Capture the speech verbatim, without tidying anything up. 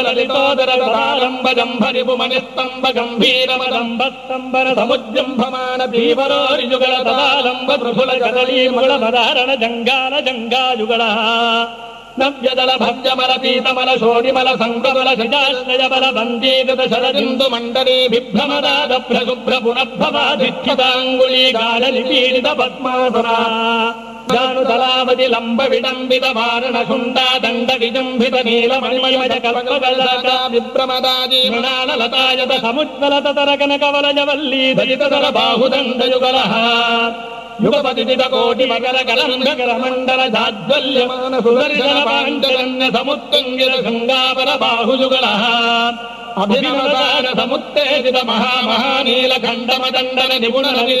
ललितोदरतालम्बजम्भरिपुमनिस्तम्ब गम्भीरमदम्बस्तम्बर समुज्जम्भमान भीवरोरिजुगल तदालम्ब प्रफुल कदलीमुगल मदारण जङ्गाल जङ्गायुगलः नव्यदल भव्यमल पीतमल शोणिमल संकबल शजाश्रयबल बन्दीकृत शरदिन्दु मण्डली बिभ्रमदाद प्रशुभ्र पुनर्भवाधिष्ठिताङ्गुली गाढनिपीडित पद्मासना जानुतलावति लम्ब विडम्बित वारण शुण्डा दण्ड विजम्भित नीलमणिमयज कल्पवल्लका विभ्रमदादी मृणाल लतायत समुज्ज्वलत तरकनकवलजवल्ली दलिततर बाहुदण्डयुगलः युगपतिदित कोटि मकर कलन्धकर मण्डल जाज्वल्यमान सुदर्शन पाण्डरन्य समुत्तुङ्गित गङ्गावर बाहुयुगलः अभिनवदान समुत्तेजित महामहानीलकण्डमदण्डन निपुण